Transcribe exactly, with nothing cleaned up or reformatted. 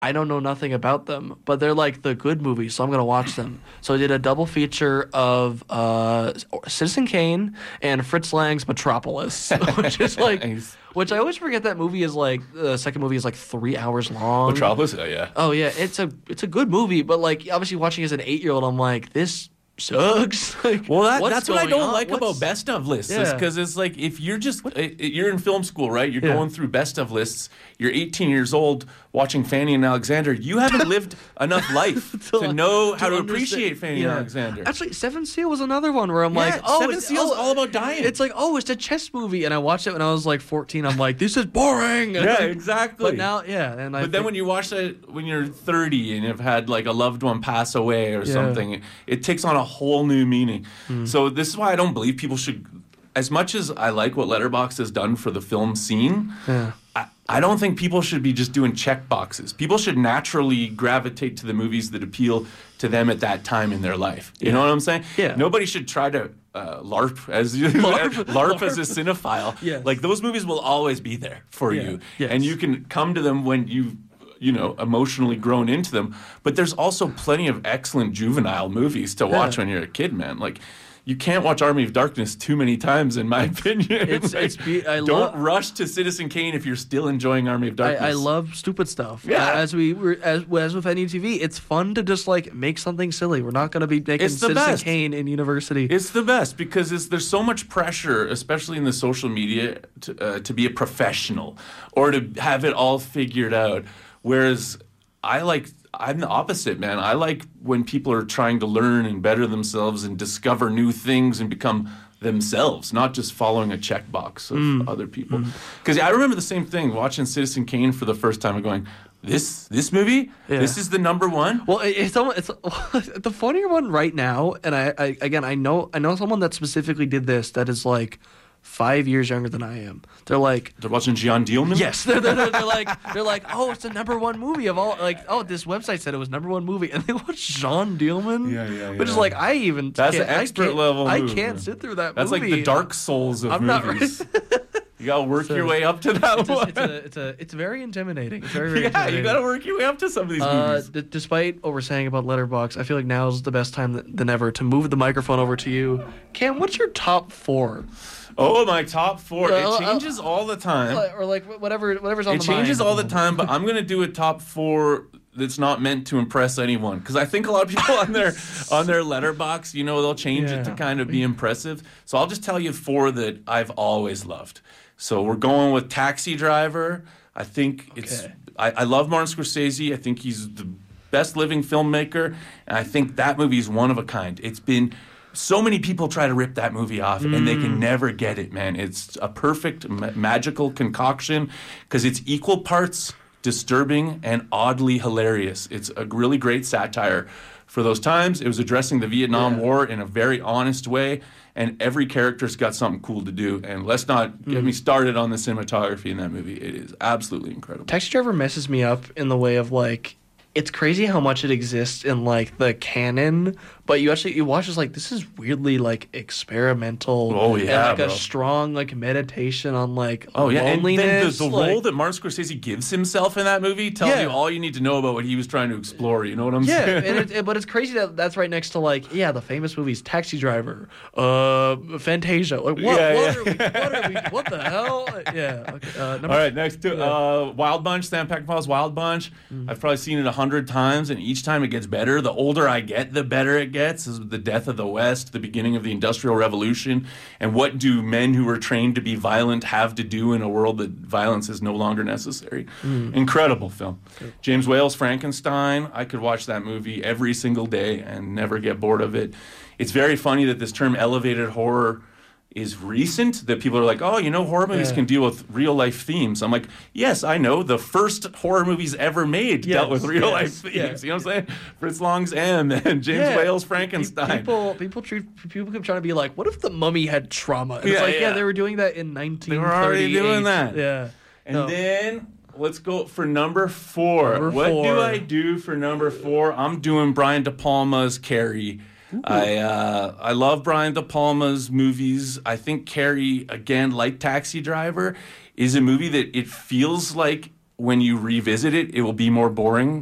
I don't know nothing about them, but they're like the good movies, so I'm gonna watch them. So I did a double feature of uh, Citizen Kane and Fritz Lang's Metropolis, which is like, Nice. which I always forget that movie is like the second movie is like three hours long. Metropolis? Oh, yeah. Oh yeah, it's a it's a good movie, but like obviously watching as an eight year old, I'm like this sucks. Like, Well, that, what's that's what I going don't on? like What's- about best of lists. Yeah. Because it's like if you're just uh, you're in film school, right? You're Yeah. going through best of lists. You're eighteen years old watching Fanny and Alexander. You haven't lived enough life to know how to understand- appreciate Fanny yeah. and Alexander. Actually, Seven Seal was another one where I'm Yeah, like, oh, Seven it's, Seal's oh, all about dying. It's like, oh, it's a chess movie, and I watched it when I was like fourteen. I'm like, this is boring. Yeah, exactly. But now, yeah, and I. But then think- when you watch it when you're thirty and you've had like a loved one pass away or Yeah. something, it, it takes on a whole new meaning. Hmm. So this is why I don't believe people should. As much as I like what Letterboxd has done for the film scene, Yeah. I, I don't think people should be just doing check boxes. People should naturally gravitate to the movies that appeal to them at that time in their life. You know what I'm saying? Yeah. Nobody should try to uh, LARP as you LARP. LARP as a cinephile. Yes. Like those movies will always be there for Yeah. you, Yes. and you can come to them when you've you know emotionally grown into them. But there's also plenty of excellent juvenile movies to watch Yeah. when you're a kid, man. Like. You can't watch Army of Darkness too many times, in my opinion. It's- Like, it's be- I don't lo- rush to Citizen Kane if you're still enjoying Army of I, Darkness. I love stupid stuff. Yeah. Uh, as we were as as with N U T V, it's fun to just like make something silly. We're not going to be making It's the Citizen best. Kane in university. It's the best because it's, there's so much pressure, especially in the social media, to, uh, to be a professional or to have it all figured out. Whereas I like, I'm the opposite, man. I like when people are trying to learn and better themselves and discover new things and become themselves, not just following a checkbox of Mm. other people. Because I remember the same thing watching Citizen Kane for the first time and going, this this movie, Yeah. this is the number one. Well, it- it's almost, it's the funnier one right now, and I, I again I know I know someone that specifically did this that is like five years younger than I am. They're like, They're watching John Dielman. yes, they're, they're, they're like they're like, oh, it's the number one movie of all. Like, oh, this website said it was number one movie, and they watch Jean Dielman. Yeah, yeah, Which is yeah. like I even That's can't, an I expert can't- level I move, can't man. sit through that. That's movie. like the Dark Souls of I'm not movies. ready. You gotta work So- your way up to that It's a, one. it's a it's a it's very intimidating. It's very very yeah, intimidating. you gotta work your way up to some of these Uh, movies. d- despite what we're saying about Letterboxd, I feel like now is the best time th- than ever to move the microphone over to you. Cam, what's your top four? Oh, my top four. Uh, It uh, changes all the time. Like- Or like wh- whatever whatever's on It the changes mind. all the time, but I'm gonna do a top four that's not meant to impress anyone because I think a lot of people on their on their letterbox, you know, they'll change it to Yeah. kind of be impressive. So I'll just tell you four that I've always loved. So we're going with Taxi Driver. I think it's Okay. I, I love Martin Scorsese. I think he's the best living filmmaker, and I think that movie is one of a kind. It's been so many people try to rip that movie off, and they can never get it, man. It's a perfect ma- magical concoction because it's equal parts disturbing and oddly hilarious. It's a really great satire for those times. It was addressing the Vietnam Yeah. War in a very honest way, and every character's got something cool to do. And let's not get me started on the cinematography in that movie. It is absolutely incredible. Taxi Driver messes me up in the way of like it's crazy how much it exists in like the canon, but you actually you watch it's like this is weirdly like experimental. Oh, and yeah, like a bro. strong like meditation on like Oh yeah, and then the, loneliness. the like- role that Martin Scorsese gives himself in that movie tells Yeah. you all you need to know about what he was trying to explore. You know what I'm yeah, saying? and it, it- but it's crazy that that's right next to like yeah the famous movies Taxi Driver, uh, Fantasia. Like what? Yeah, what, yeah. Are we, what are we? What the hell? Yeah. Okay, uh, number All right, next to Yeah. uh, Wild Bunch, Sam Peckinpah's Wild Bunch. I've probably seen it a hundred times, and each time it gets better. The older I get, the better it gets. This is the death of the West, the beginning of the Industrial Revolution, and what do men who were trained to be violent have to do in a world that violence is no longer necessary? Incredible film. James Whale's Frankenstein. I could watch that movie every single day and never get bored of it. It's very funny that this term elevated horror is recent, that people are like, oh, you know, horror movies Yeah. can deal with real life themes. I'm like, yes, I know. The first horror movies ever made dealt Yes, with real yes, life themes. yes. You know what I'm saying? Fritz Lang's M and James Yeah. Whale's Frankenstein. People, people, treat, people keep trying to be like, what if the Mummy had trauma? And Yeah, it's like, yeah. yeah. they were doing that in nineteen thirty-eight. They were already doing that. Yeah. and No. then let's go for number four. Number what four. do I do for number four? I'm doing Brian De Palma's Carrie. I uh, I love Brian De Palma's movies. I think Carrie, again, like Taxi Driver, is a movie that it feels like when you revisit it, it will be more boring